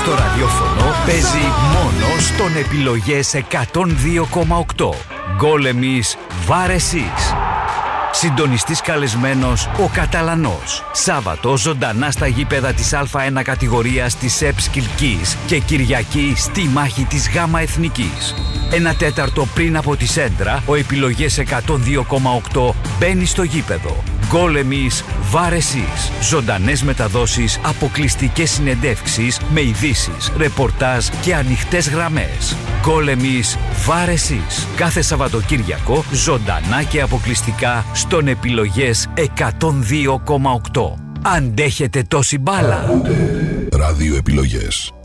το ραδιόφωνο παίζει μόνο στον Επιλογές 102,8. Γκόλεμις Βάρεσης. Συντονιστής καλεσμένος ο Καταλανός. Σάββατο ζωντανά στα γήπεδα της Α1 κατηγορίας της ΕΠΣ Κιλκής και Κυριακή στη μάχη της Γάμα Εθνικής. 1/4 πριν από τη σέντρα, ο Επιλογές 102,8 μπαίνει στο γήπεδο. Γκόλεμις Βάρεσης. Ζωντανές μεταδόσεις, αποκλειστικές συνεντεύξεις με ειδήσεις, ρεπορτάζ και ανοιχτές γραμμές. Γκόλεμις Βάρεσης. Κάθε Σαββατοκύριακο ζωντανά και αποκλειστικά στον Επιλογές 102,8. Αντέχετε τόση μπάλα? Ράδιο Επιλογές.